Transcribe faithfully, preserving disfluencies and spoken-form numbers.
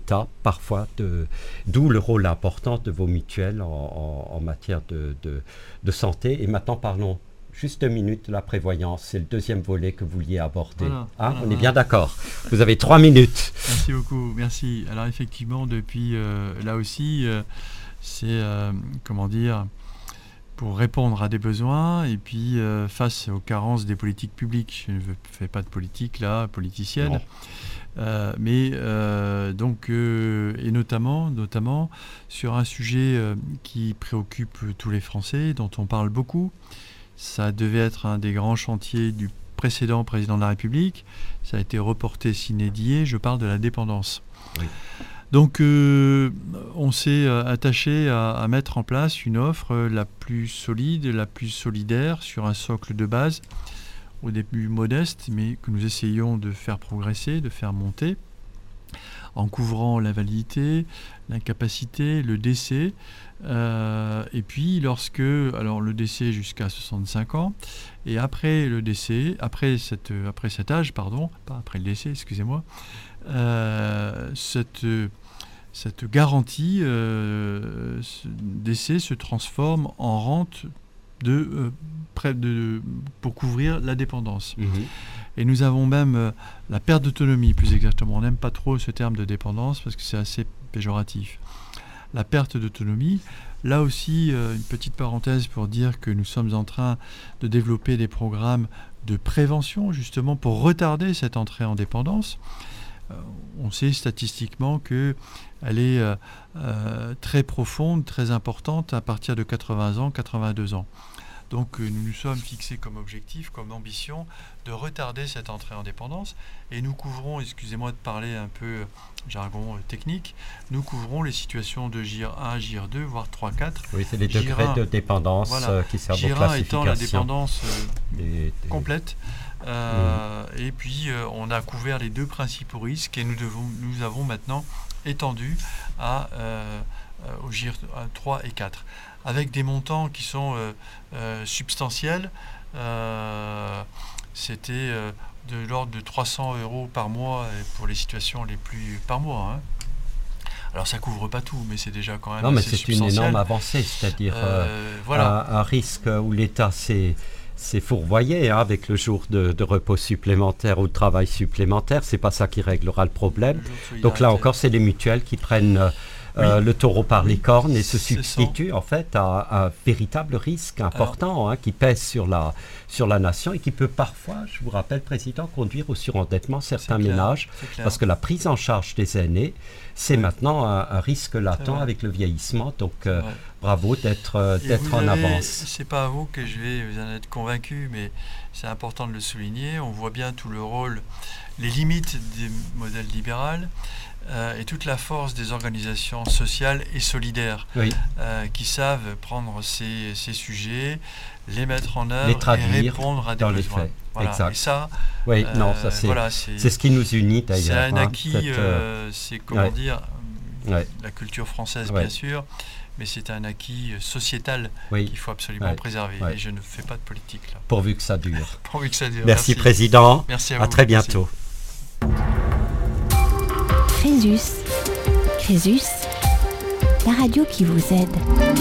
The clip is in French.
l'État, parfois, de, d'où le rôle important de vos mutuelles en, en, en matière de, de, de santé. Et maintenant, parlons juste deux minutes de la prévoyance. C'est le deuxième volet que vous vouliez aborder. Voilà, hein, voilà, on voilà. est bien d'accord. Vous avez trois minutes. Merci beaucoup, merci. Alors effectivement, depuis euh, là aussi, euh, c'est, euh, comment dire, pour répondre à des besoins et puis euh, face aux carences des politiques publiques. Je ne fais pas de politique là, politicienne. Euh, mais euh, donc, euh, et notamment, notamment sur un sujet euh, qui préoccupe tous les Français, dont on parle beaucoup. Ça devait être un des grands chantiers du précédent président de la République. Ça a été reporté sine die. Je parle de la dépendance. Oui. Donc, euh, on s'est euh, attaché à, à mettre en place une offre euh, la plus solide, la plus solidaire, sur un socle de base, au début modeste, mais que nous essayons de faire progresser, de faire monter, en couvrant l'invalidité, l'incapacité, le décès, euh, et puis lorsque, alors le décès jusqu'à soixante-cinq ans, et après le décès, après, cette, après cet âge, pardon, pas après le décès, excusez-moi, euh, cette, cette garantie euh, ce décès se transforme en rente de, euh, près de, pour couvrir la dépendance. Mmh. Et nous avons même euh, la perte d'autonomie, plus exactement. On n'aime pas trop ce terme de dépendance parce que c'est assez péjoratif. La perte d'autonomie, là aussi, euh, une petite parenthèse pour dire que nous sommes en train de développer des programmes de prévention, justement, pour retarder cette entrée en dépendance. Euh, on sait statistiquement qu'elle est euh, euh, très profonde, très importante à partir de quatre-vingts ans, quatre-vingt-deux ans. Donc euh, nous nous sommes fixés comme objectif, comme ambition, de retarder cette entrée en dépendance. Et nous couvrons, excusez-moi de parler un peu jargon euh, technique, nous couvrons les situations de G I R un, G I R deux, voire trois, quatre. Oui, c'est les degrés de dépendance voilà, euh, qui servent aux classifications. G I R un étant la dépendance euh, des, des... complète. Euh, mmh. Et puis euh, on a couvert les deux principaux risques et nous, devons, nous avons maintenant étendu à, euh, aux G I R trois et quatre, avec des montants qui sont euh, euh, substantiels. Euh, c'était euh, de l'ordre de trois cents euros par mois pour les situations les plus par mois. Hein. Alors ça couvre pas tout, mais c'est déjà quand même non, mais assez c'est substantiel. une énorme avancée, c'est-à-dire euh, euh, voilà. un, un risque où l'État s'est C'est fourvoyé hein, avec le jour de, de repos supplémentaire ou de travail supplémentaire. C'est pas ça qui réglera le problème. Le Donc là encore, c'est les mutuelles qui prennent euh, oui. le taureau par oui. les cornes et se substituent en fait à un véritable risque important hein, qui pèse sur la, sur la nation et qui peut parfois, je vous rappelle, Président, conduire au surendettement certains clair, ménages parce que la prise en charge des aînés, c'est oui. maintenant un, un risque latent avec le vieillissement. Donc euh, bravo d'être, euh, d'être en avez, avance. C'est pas à vous que je vais vous en être convaincu, mais c'est important de le souligner. On voit bien tout le rôle, les limites des modèles libéraux euh, et toute la force des organisations sociales et solidaires oui. euh, qui savent prendre ces, ces sujets, les mettre en œuvre les traduire et répondre à des dans besoins. Les faits. Voilà. Exact. Et ça, oui, euh, non, ça c'est, voilà, c'est, c'est ce qui nous unit d'ailleurs. C'est un hein, acquis, cette, euh, c'est comment ouais. dire, ouais. la culture française ouais. bien sûr, mais c'est un acquis sociétal oui. qu'il faut absolument ouais. préserver. Ouais. Et je ne fais pas de politique là. Pourvu que ça dure. Pourvu que ça dure. Merci, Merci. Président. Merci à, à vous. très bientôt. Crésus. Crésus, la radio qui vous aide.